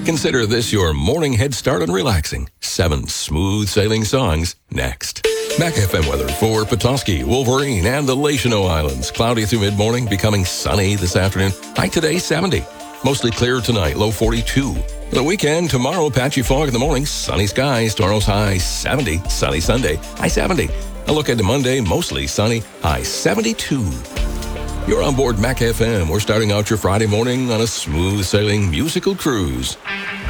Consider this your morning head start on relaxing. 7 smooth sailing songs next. Mac FM weather for Petoskey, Wolverine, and the Lachino Islands. Cloudy through mid-morning, becoming sunny this afternoon. High today, 70. Mostly clear tonight, low 42. The weekend, tomorrow, patchy fog in the morning, sunny skies. Tomorrow's high 70, sunny Sunday, high 70. A look at the Monday, mostly sunny, high 72. You're on board Mac FM. We're starting out your Friday morning on a smooth sailing musical cruise.